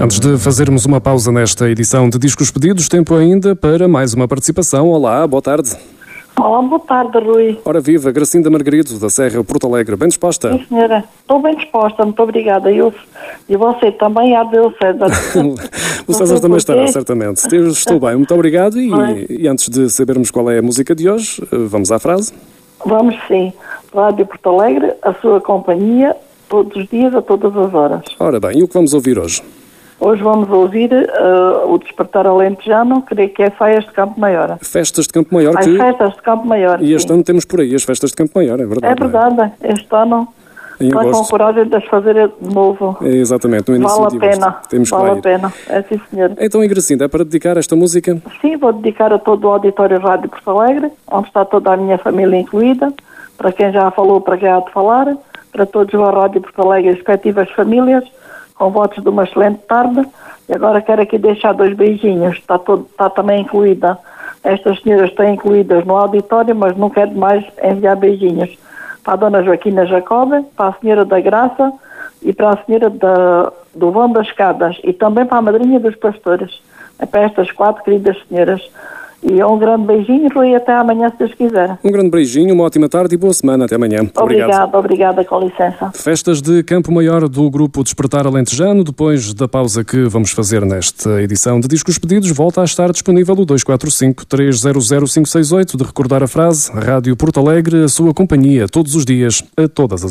Antes de fazermos uma pausa nesta edição de Discos Pedidos, tempo ainda para mais uma participação. Olá, boa tarde. Olá, boa tarde, Rui. Ora viva, Gracinda Margarido, da Serra Porto Alegre. Bem disposta? Sim, senhora. Estou bem disposta, muito obrigada. E você também, Deus César. O César também estará, certamente. Estou bem, muito obrigado. E antes de sabermos qual é a música de hoje, vamos à frase? Vamos sim. Rádio Porto Alegre, a sua companhia, todos os dias, a todas as horas. Ora bem, e o que vamos ouvir hoje? Hoje vamos ouvir o Despertar Alentejano, creio que é Faias de Campo Maior. Festas de Campo Maior. Festas de Campo Maior. E este ano temos por aí as festas de Campo Maior, é verdade? É verdade, este ano está com coragem de as fazer de novo. É, exatamente, no início vale a pena, temos vale a pena, é sim, senhor. Então, Gracinda, é para dedicar esta música? Sim, vou dedicar a todo o auditório Rádio Porto Alegre, onde está toda a minha família incluída, para quem já falou, para quem há de falar, para todos os Rádio Porto Alegre e respectivas famílias, com votos de uma excelente tarde. E agora quero aqui deixar 2 beijinhos. Está também incluída. Estas senhoras estão incluídas no auditório, mas não quero mais enviar beijinhos. Para a dona Joaquina Jacobe, para a senhora da Graça e para a senhora do Vão das Escadas e também para a madrinha dos pastores. É para estas 4 queridas senhoras. E um grande beijinho, Rui, até amanhã, se Deus quiser. Um grande beijinho, uma ótima tarde e boa semana. Até amanhã. Obrigada, com licença. Festas de Campo Maior do grupo Despertar Alentejano. Depois da pausa que vamos fazer nesta edição de Discos Pedidos, volta a estar disponível o 245-300-568. De recordar a frase, Rádio Porto Alegre, a sua companhia, todos os dias, a todas as